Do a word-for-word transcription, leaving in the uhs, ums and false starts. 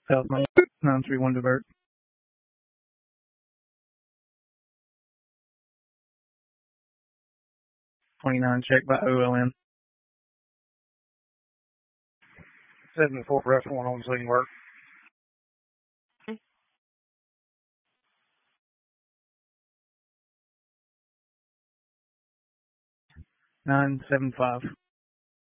South nine three one divert. twenty-nine check by O L N. seven four for F one on scene work. nine seven five.